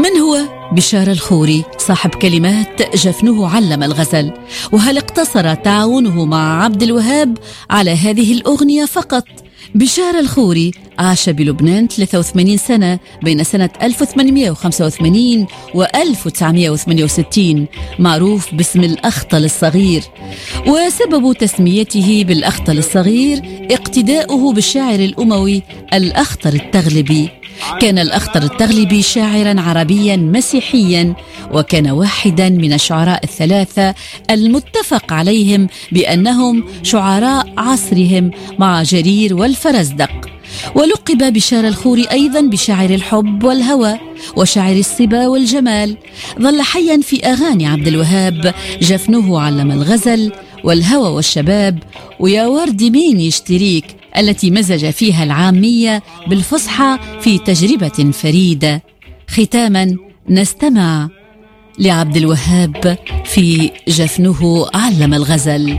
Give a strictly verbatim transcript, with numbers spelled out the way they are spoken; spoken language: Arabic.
من هو بشار الخوري صاحب كلمات جفنه علم الغزل؟ وهل اقتصر تعاونه مع عبد الوهاب على هذه الأغنية فقط؟ بشار الخوري عاش بلبنان ثلاثة وثمانين سنة بين سنة ألف وثمانمئة وخمسة وثمانين و ألف وتسعمئة وثمانية وستين، معروف باسم الأخطل الصغير، وسبب تسميته بالأخطل الصغير اقتداؤه بالشاعر الأموي الأخطر التغلبي. كان الأخطر التغلبي شاعراً عربياً مسيحياً، وكان واحداً من الشعراء الثلاثة المتفق عليهم بأنهم شعراء عصرهم مع جرير والفرزدق. ولقب بشار الخوري أيضاً بشاعر الحب والهوى وشاعر الصبا والجمال. ظل حياً في أغاني عبد الوهاب جفنه علم الغزل والهوى والشباب ويا ورد مين يشتريك، التي مزج فيها العامية بالفصحى في تجربة فريدة. ختاماً نستمع لعبد الوهاب في جفنه علم الغزل.